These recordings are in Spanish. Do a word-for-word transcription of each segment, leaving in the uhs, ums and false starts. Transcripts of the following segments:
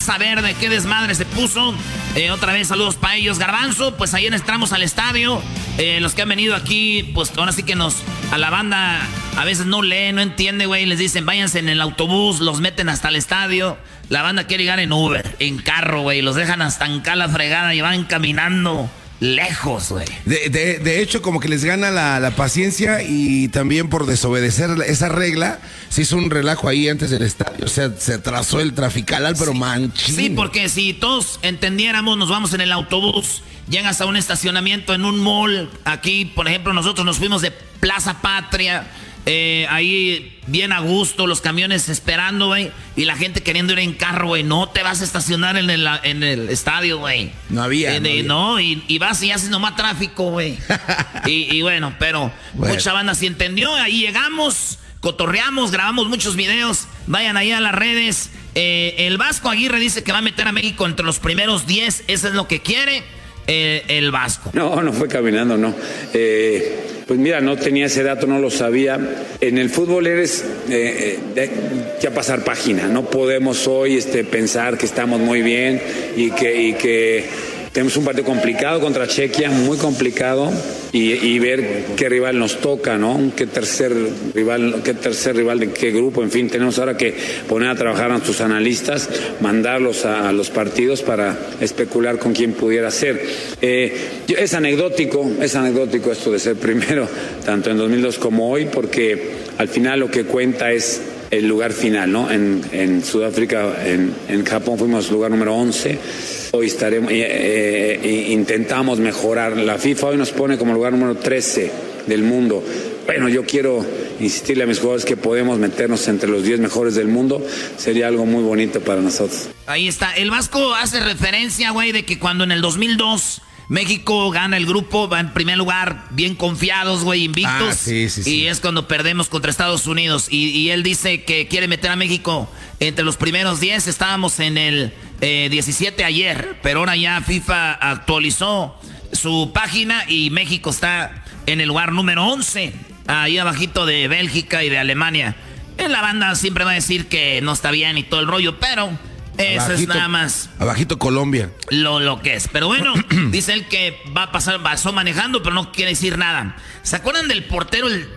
Raza Verde, qué desmadre se puso. Eh, otra vez saludos para ellos. Garbanzo, pues ayer entramos al estadio. Eh, los que han venido aquí, pues ahora sí que nos... A la banda a veces no lee, no entiende, güey. Les dicen, váyanse en el autobús, los meten hasta el estadio. La banda quiere llegar en Uber, en carro, güey. Los dejan hasta en cala fregada y van caminando lejos, güey. De, de, de hecho, como que les gana la, la paciencia y también por desobedecer esa regla, se hizo un relajo ahí antes del estadio. O sea, se atrasó el traficalal, pero sí, manchín. Sí, porque si todos entendiéramos, nos vamos en el autobús, llegas a un estacionamiento en un mall. Aquí, por ejemplo, nosotros nos fuimos de Plaza Patria. Eh, ahí bien a gusto, los camiones esperando, güey. Y la gente queriendo ir en carro, güey. No te vas a estacionar en el, en el estadio, güey. No había, eh, no, había. no y, y vas y haces nomás tráfico, güey. y, y bueno, pero bueno. Mucha banda sí entendió. Ahí llegamos, cotorreamos, grabamos muchos videos. Vayan ahí a las redes. Eh, el Vasco Aguirre dice que va a meter a México entre los primeros diez. Eso es lo que quiere eh, el Vasco. No, no fue caminando, no. Eh... Pues mira, no tenía ese dato, no lo sabía. En el fútbol eres eh, eh, ya pasar página. No podemos hoy este, pensar que estamos muy bien y que, y que tenemos un partido complicado contra Chequia, muy complicado, y, y ver qué rival nos toca, ¿no? Qué tercer rival, qué tercer rival de qué grupo. En fin, tenemos ahora que poner a trabajar a nuestros analistas, mandarlos a, a los partidos para especular con quién pudiera ser. Eh, es anecdótico, es anecdótico esto de ser primero, tanto en dos mil dos como hoy, porque al final lo que cuenta es el lugar final, ¿no? En, en Sudáfrica, en, en Japón fuimos lugar número once. Hoy estaremos, eh, eh, intentamos mejorar. La FIFA hoy nos pone como lugar número trece del mundo. Bueno, yo quiero insistirle a mis jugadores que podemos meternos entre los diez mejores del mundo. Sería algo muy bonito para nosotros. Ahí está. El Vasco hace referencia, güey, de que cuando en el dos mil dos México gana el grupo, va en primer lugar, bien confiados, güey, invictos. Ah, sí, sí, sí. Y es cuando perdemos contra Estados Unidos. Y, y él dice que quiere meter a México entre los primeros diez. Estábamos en el eh, diecisiete ayer, pero ahora ya FIFA actualizó su página y México está en el lugar número once, ahí abajito de Bélgica y de Alemania. En la banda siempre va a decir que no está bien y todo el rollo, pero eso abajito, es nada más. Abajito Colombia. Lo, lo que es. Pero bueno, dice él que va a pasar, pasó manejando, pero no quiere decir nada. ¿Se acuerdan del portero, el,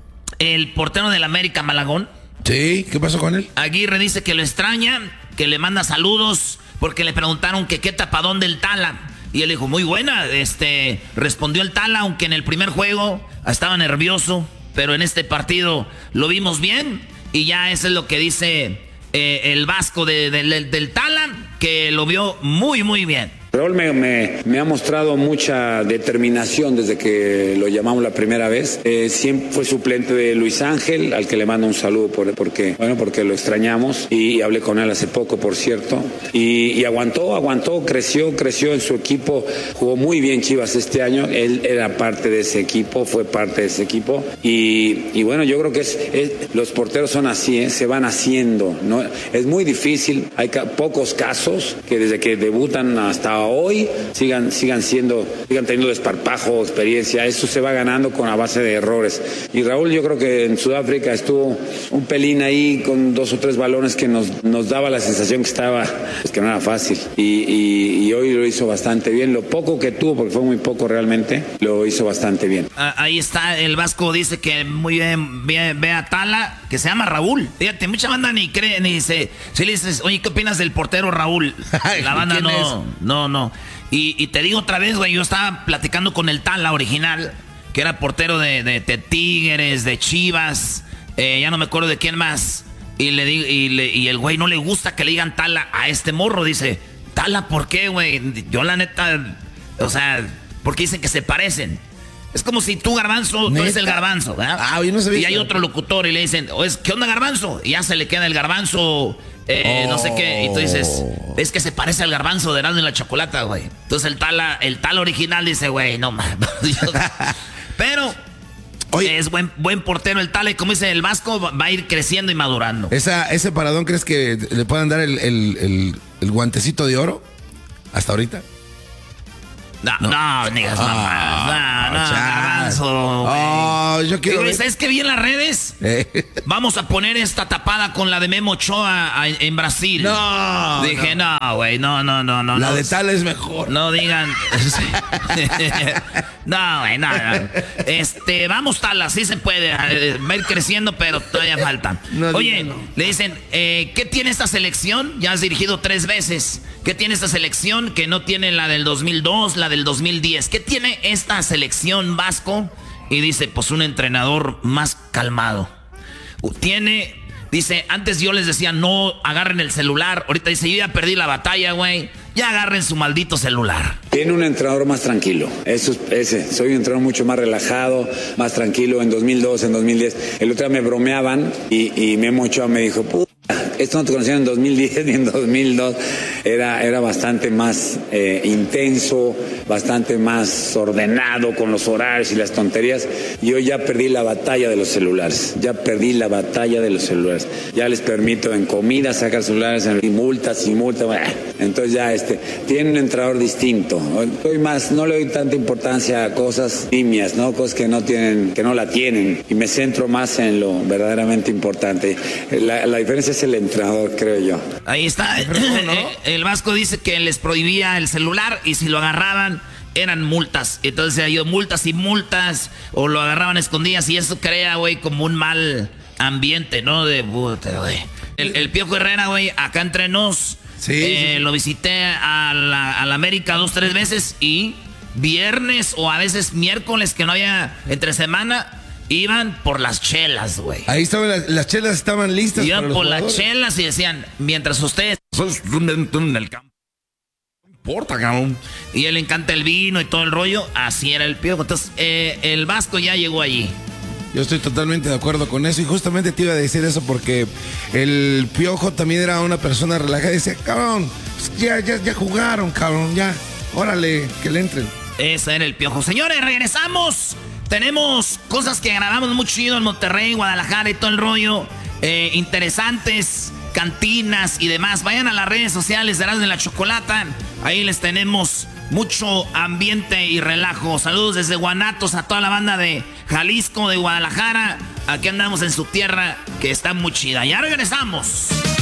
el portero del América, Malagón? Sí, ¿qué pasó con él? Aguirre dice que lo extraña, que le manda saludos, porque le preguntaron que qué tapadón del Tala. Y él dijo, muy buena, este, respondió el Tala, aunque en el primer juego estaba nervioso, pero en este partido lo vimos bien. Y ya eso es lo que dice eh, el Vasco de, de, de, del Tala, que lo vio muy, muy bien. Raúl me, me, me ha mostrado mucha determinación desde que lo llamamos la primera vez. Eh, siempre fue suplente de Luis Ángel, al que le mando un saludo por, porque, bueno, porque lo extrañamos. Y hablé con él hace poco, por cierto. Y, y aguantó, aguantó, creció, creció en su equipo. Jugó muy bien Chivas este año. Él era parte de ese equipo, fue parte de ese equipo. Y, y bueno, yo creo que es, es, los porteros son así, ¿eh? Se van haciendo, ¿no? Es muy difícil. Hay ca- pocos casos que desde que debutan hasta hoy sigan sigan siendo sigan teniendo desparpajo, experiencia. Eso se va ganando con a base de errores. Y Raúl, yo creo que en Sudáfrica estuvo un pelín ahí con dos o tres balones que nos nos daba la sensación que estaba, pues que no era fácil. Y, y, y hoy lo hizo bastante bien. Lo poco que tuvo, porque fue muy poco realmente, lo hizo bastante bien. Ah, ahí está, el Vasco dice que muy bien, bien ve a Tala, que se llama Raúl. Fíjate, mucha banda ni cree, ni dice, si le dices, oye, ¿qué opinas del portero Raúl? La banda no, es? no, no. Y, y te digo otra vez, güey, yo estaba platicando con el Tala original, que era portero de, de, de Tigres, de Chivas, eh, ya no me acuerdo de quién más. Y le digo, y, le, y el güey no le gusta que le digan Tala a este morro, dice, Tala, ¿por qué, güey? Yo la neta, o sea, porque dicen que se parecen. Es como si tú, Garbanzo, ¿neta? Tú eres el Garbanzo, ¿verdad? Ah, yo no sabía. Y hay otro locutor y le dicen, ¿qué onda, Garbanzo? Y ya se le queda el Garbanzo, eh, oh. no sé qué. Y tú dices, es que se parece al Garbanzo de Erasmo y la Chocolata, güey. Entonces el Tala, el Tala original dice, güey, no mames. Pero oye, es buen, buen portero el Tala, y como dice el Vasco, va a ir creciendo y madurando. Esa, ¿Ese paradón crees que le puedan dar el, el, el, el guantecito de oro hasta ahorita? No, no, no, digas ah, mamás. No, no, Garbanzo. Oh, yo quiero. ¿Sabes qué vi en las redes? Eh. Vamos a poner esta tapada con la de Memo Ochoa a, en Brasil. No. Dije, no, güey, no, no, no, no. La no, de tal es mejor. No digan. No, güey, no, no. Este, vamos tal, así se puede. Va a ir creciendo, pero todavía falta. No, Oye, no. le dicen, eh, ¿qué tiene esta selección? Ya has dirigido tres veces. ¿Qué tiene esta selección que no tiene la del dos mil dos, la del dos mil diez? ¿Qué tiene esta selección, Vasco? Y dice, pues un entrenador más calmado. Tiene, dice, antes yo les decía, no agarren el celular. Ahorita dice, yo ya perdí la batalla, güey. Ya agarren su maldito celular. Tiene un entrenador más tranquilo. Eso es ese. Soy un entrenador mucho más relajado, más tranquilo. En dos mil dos, en dos mil diez. El otro día me bromeaban y, y Memo Ochoa me dijo, puta, esto no te conocían en dos mil diez ni en dos mil dos. Era, era bastante más eh, intenso, bastante más ordenado con los horarios y las tonterías. Yo ya perdí la batalla de los celulares. Ya perdí la batalla de los celulares. Ya les permito en comida sacar celulares y multas y multas. Entonces ya este, tiene un entrenador distinto. Hoy más, no le doy tanta importancia a cosas nimias, ¿no? Cosas que no tienen, que no la tienen. Y me centro más en lo verdaderamente importante. La, la diferencia es el entrenador, creo yo. Ahí está. ¿No? El Vasco dice que les prohibía el celular y si lo agarraban eran multas. Entonces hay multas y multas o lo agarraban escondidas y eso crea, güey, como un mal ambiente, ¿no? De puta, güey. El, el Piojo Herrera, güey, acá entre nos, sí, eh, sí. lo visité a la, a la América dos, tres veces y viernes o a veces miércoles que no había entre semana, iban por las chelas, güey. Ahí estaban las, las chelas, estaban listas. Iban para por los las chelas y decían, mientras ustedes en el campo, no importa, cabrón. Y él le encanta el vino y todo el rollo, así era el Piojo. Entonces, eh, el Vasco ya llegó allí. Yo estoy totalmente de acuerdo con eso y justamente te iba a decir eso porque el Piojo también era una persona relajada y decía, cabrón, pues ya, ya, ya jugaron, cabrón, ya, órale, que le entren. Ese era el Piojo. Señores, regresamos. Tenemos cosas que grabamos muy chido en Monterrey, Guadalajara y todo el rollo. Eh, interesantes, cantinas y demás. Vayan a las redes sociales de Erasmo y la Chocolata. Ahí les tenemos mucho ambiente y relajo. Saludos desde Guanatos a toda la banda de Jalisco, de Guadalajara. Aquí andamos en su tierra que está muy chida. Ya regresamos.